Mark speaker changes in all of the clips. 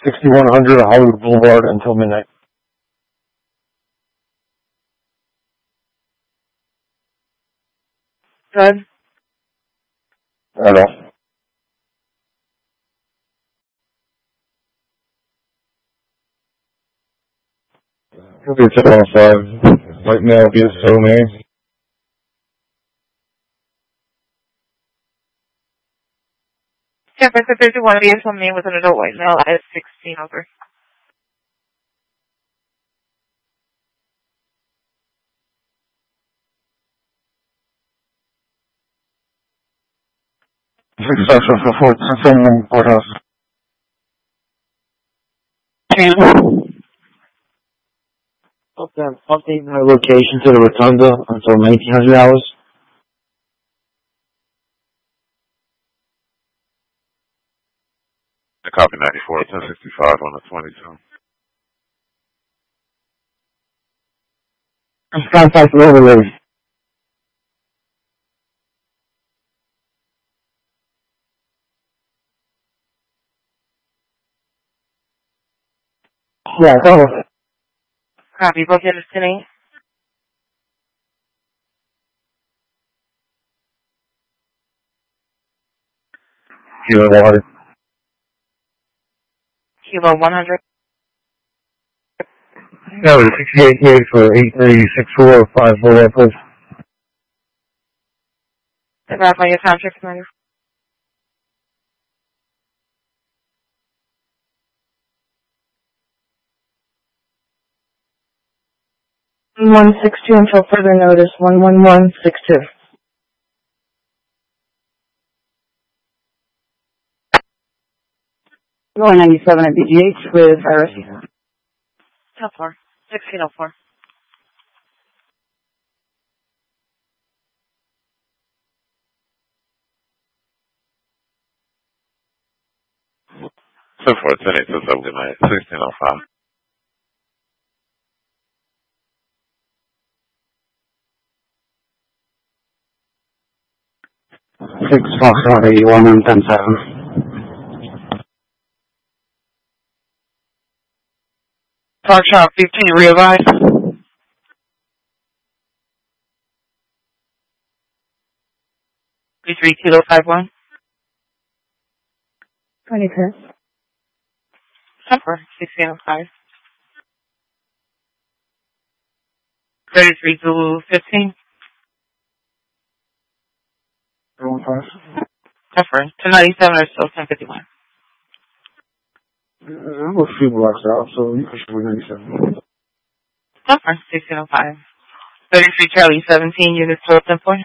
Speaker 1: 6100 Hollywood Boulevard until midnight.
Speaker 2: Good.
Speaker 1: Hello. It'll be 10:05. Right now, be so Mary.
Speaker 2: San Francisco 31 BSL name with an adult white male at 16 over.
Speaker 1: Courthouse. Update my location to the Rotunda until 1900 hours.
Speaker 3: Copy 94, 1065 on the 22.
Speaker 1: Contact overlay. Yeah, go.
Speaker 2: Copy. Both your destiny.
Speaker 1: Kilo 100.
Speaker 2: Kilo 100.
Speaker 1: No, 68K for 836454, please.
Speaker 2: Verify your contract number. (162) until further notice. 11162.
Speaker 4: Going 97 at BGH with Iris.
Speaker 2: 1604. 1604.
Speaker 3: So far, 10 to 79, 1605.
Speaker 1: Six Foxtrot 81 and 107.
Speaker 2: Foxtrot 15, realize. 33 Kilo 51.
Speaker 4: 22.
Speaker 2: Suffer 1605. 33 Zulu 15.
Speaker 1: 15.
Speaker 2: Suffer 297 or still 1051.
Speaker 1: I'm a few blocks out, so you can shoot 97.
Speaker 2: Suffer 1605. 33 Charlie 17, units still 10 point.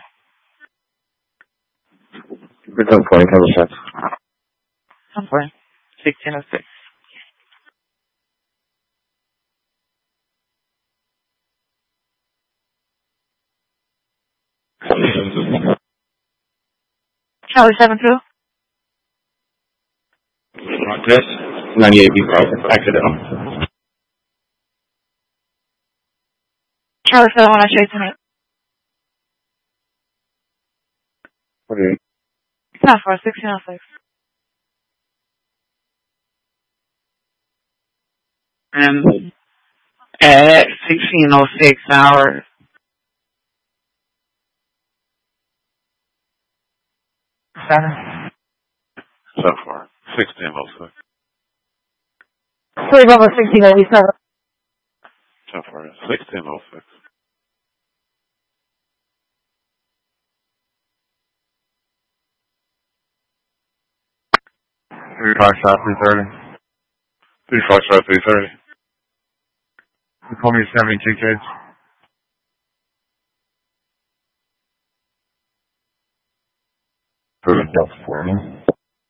Speaker 1: Good 10 point, cover set.
Speaker 2: Suffer 1606. Charlie 72.
Speaker 1: This 98 B accidental.
Speaker 2: Charlie 71, I show you tonight.
Speaker 1: 48.
Speaker 2: Suffer 1606.
Speaker 4: And at 1606 hours.
Speaker 3: So far, 1606.
Speaker 2: 3 Bravo 1697.
Speaker 3: So far, 1606.
Speaker 1: Three Foxtrot 330.
Speaker 3: 3 Foxtrot 330.
Speaker 1: You call me 72 kids. Delta 14.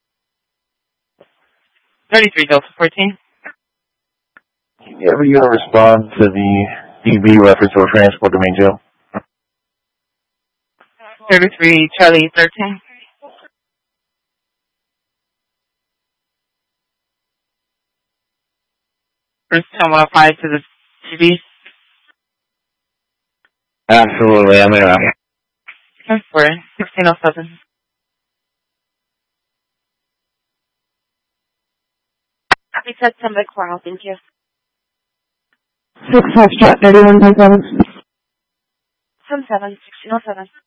Speaker 2: 33 Delta 14.
Speaker 1: Yeah, are you going to respond to the DB reference or transport domain jail?
Speaker 2: 33 Charlie 13. First time I'll apply to the TV.
Speaker 1: Absolutely, I'm there.
Speaker 2: Okay, for 1607. Copy said somebody Coral, thank you.
Speaker 4: 6 Foxtrot 31.7.
Speaker 2: From 1607.